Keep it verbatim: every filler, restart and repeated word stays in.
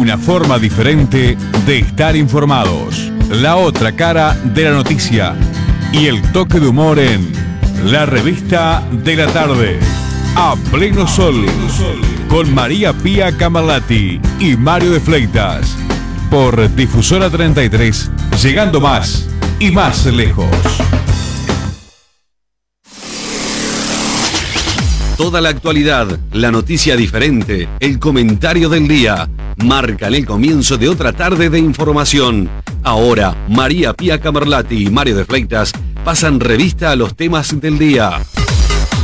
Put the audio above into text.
Una forma diferente de estar informados. La otra cara de la noticia. Y el toque de humor en La Revista de la Tarde. A pleno sol. Con María Pía Camerlati y Mario de Fleitas. Por Difusora treinta y tres. Llegando más y más lejos. Toda la actualidad, la noticia diferente, el comentario del día, marcan el comienzo de otra tarde de información. Ahora, María Pía Camerlati y Mario de Fleitas pasan revista a los temas del día.